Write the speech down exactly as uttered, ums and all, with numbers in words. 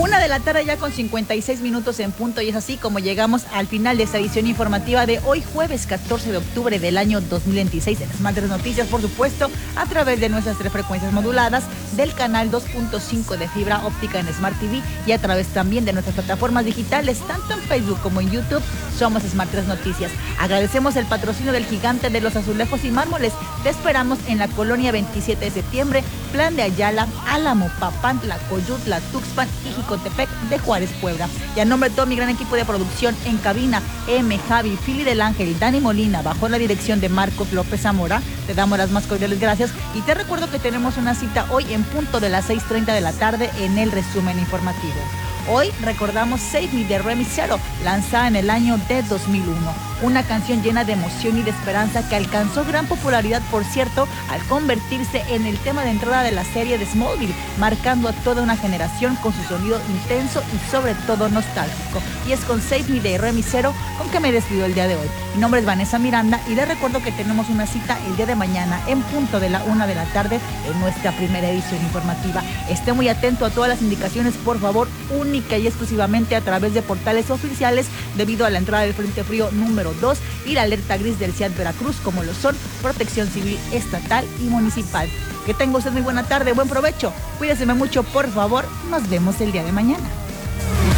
Una de la tarde ya con cincuenta y seis minutos en punto, y es así como llegamos al final de esta edición informativa de hoy jueves catorce de octubre del año dos mil veintiséis en Smart tres Noticias, por supuesto, a través de nuestras tres frecuencias moduladas, del canal dos punto cinco de fibra óptica en Smart T V y a través también de nuestras plataformas digitales, tanto en Facebook como en YouTube. Somos Smart tres Noticias. Agradecemos el patrocinio del gigante de los azulejos y mármoles. Te esperamos en la colonia veintisiete de septiembre, Plan de Ayala, Álamo, Papantla, Coyutla, Tuxpan y Jicotepec de Juárez, Puebla. Y a nombre de todo mi gran equipo de producción en cabina, M, Javi, Fili del Ángel, Dani Molina, bajo la dirección de Marcos López Zamora, te damos las más cordiales gracias y te recuerdo que tenemos una cita hoy en punto de las seis treinta de la tarde en el resumen informativo. Hoy recordamos Save Me de Remy Zero, lanzada en el año de dos mil uno. Una canción llena de emoción y de esperanza que alcanzó gran popularidad, por cierto, al convertirse en el tema de entrada de la serie de Smallville, marcando a toda una generación con su sonido intenso y sobre todo nostálgico. Y es con Save Me de Remy Zero con que me despido el día de hoy. Mi nombre es Vanessa Miranda y les recuerdo que tenemos una cita el día de mañana en punto de la una de la tarde en nuestra primera edición informativa. Esté muy atento a todas las indicaciones, por favor, única y exclusivamente a través de portales oficiales debido a la entrada del Frente Frío número dos y la alerta gris del C I A D Veracruz, como lo son Protección Civil Estatal y Municipal. Que tenga usted muy buena tarde, buen provecho, cuídese mucho, por favor, nos vemos el día de mañana.